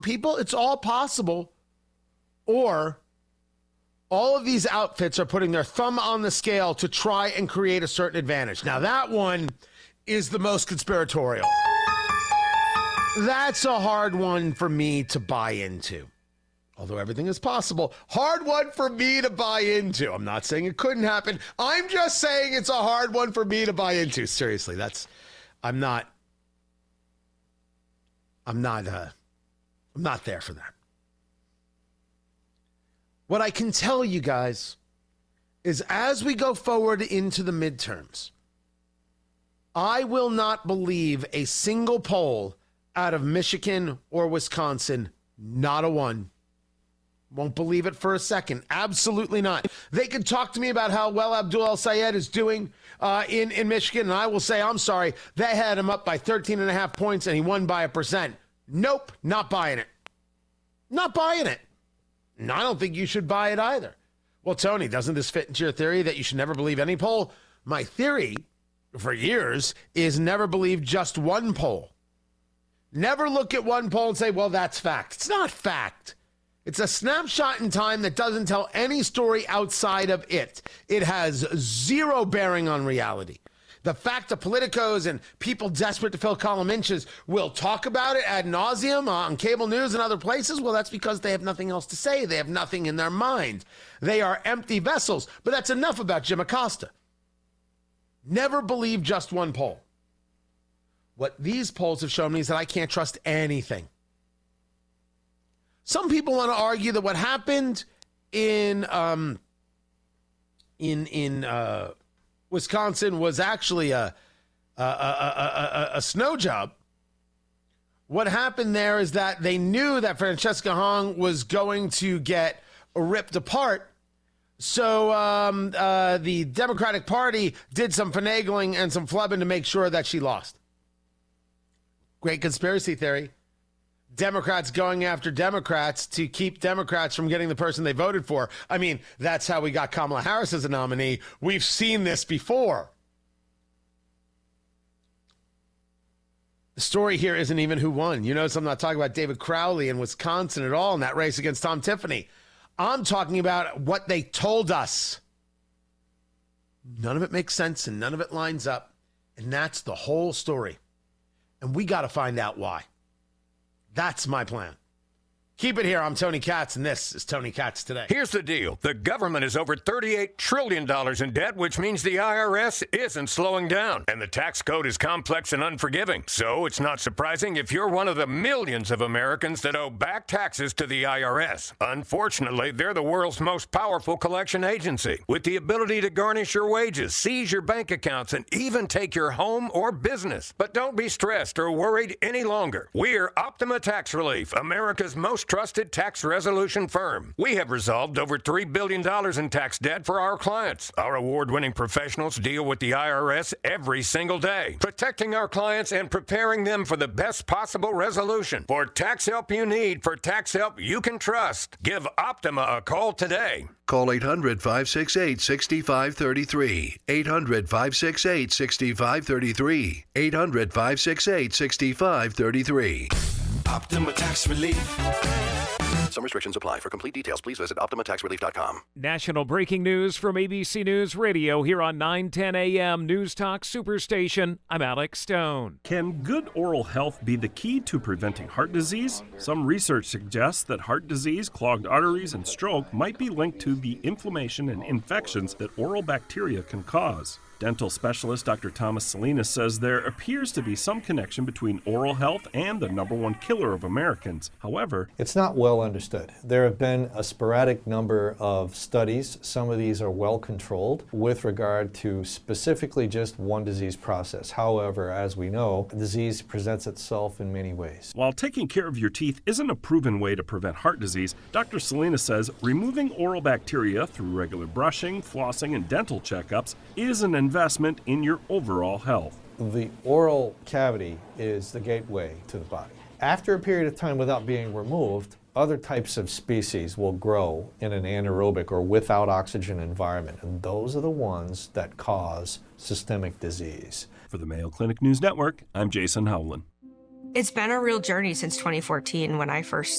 people, it's all possible. Or all of these outfits are putting their thumb on the scale to try and create a certain advantage. Now, that one is the most conspiratorial. That's a hard one for me to buy into. Although everything is possible. Hard one for me to buy into. I'm not saying it couldn't happen. I'm just saying it's a hard one for me to buy into. Seriously, I'm not there for that. What I can tell you guys is as we go forward into the midterms, I will not believe a single poll out of Michigan or Wisconsin, not a one. Won't believe it for a second. Absolutely not. They can talk to me about how well Abdul El-Sayed is doing in Michigan, and I will say, I'm sorry, they had him up by 13.5 points and he won by 1%. Nope, not buying it. Not buying it. And I don't think you should buy it either. Well, Tony, doesn't this fit into your theory that you should never believe any poll? My theory for years is never believe just one poll. Never look at one poll and say, well, that's fact. It's not fact. It's a snapshot in time that doesn't tell any story outside of it. It has zero bearing on reality. The fact that politicos and people desperate to fill column inches will talk about it ad nauseum on cable news and other places, well, that's because they have nothing else to say. They have nothing in their mind. They are empty vessels. But that's enough about Jim Acosta. Never believe just one poll. What these polls have shown me is that I can't trust anything. Some people want to argue that what happened in Wisconsin was actually a snow job. What happened there is that they knew that Francesca Hong was going to get ripped apart. So the Democratic Party did some finagling and some flubbing to make sure that she lost. Great conspiracy theory. Democrats going after Democrats to keep Democrats from getting the person they voted for. I mean, that's how we got Kamala Harris as a nominee. We've seen this before. The story here isn't even who won. You notice I'm not talking about David Crowley in Wisconsin at all in that race against Tom Tiffany. I'm talking about what they told us. None of it makes sense and none of it lines up. And that's the whole story. And we got to find out why. That's my plan. Keep it here. I'm Tony Katz, and this is Tony Katz Today. Here's the deal. The government is over $38 trillion in debt, which means the IRS isn't slowing down. And the tax code is complex and unforgiving. So it's not surprising if you're one of the millions of Americans that owe back taxes to the IRS. Unfortunately, they're the world's most powerful collection agency, with the ability to garnish your wages, seize your bank accounts, and even take your home or business. But don't be stressed or worried any longer. We're Optima Tax Relief, America's most trusted tax resolution firm. We have resolved over $3 billion in tax debt for our clients. Our award-winning professionals deal with the IRS every single day, protecting our clients and preparing them for the best possible resolution. For tax help you need, for tax help you can trust, give Optima a call today. Call 800-568-6533. 800-568-6533. 800-568-6533. Optima Tax Relief. Some restrictions apply. For complete details, please visit OptimaTaxRelief.com. National breaking news from ABC News Radio here on 910 AM News Talk Superstation. I'm Alex Stone. Can good oral health be the key to preventing heart disease? Some research suggests that heart disease, clogged arteries, and stroke might be linked to the inflammation and infections that oral bacteria can cause. Dental specialist Dr. Thomas Salinas says there appears to be some connection between oral health and the #1 killer of Americans. However, it's not well understood. There have been a sporadic number of studies. Some of these are well controlled with regard to specifically just one disease process. However, as we know, disease presents itself in many ways. While taking care of your teeth isn't a proven way to prevent heart disease, Dr. Salinas says removing oral bacteria through regular brushing, flossing, and dental checkups is an investment in your overall health. The oral cavity is the gateway to the body. After a period of time without being removed, other types of species will grow in an anaerobic or without oxygen environment, and those are the ones that cause systemic disease. For the Mayo Clinic News Network, I'm Jason Howland. It's been a real journey since 2014 when I first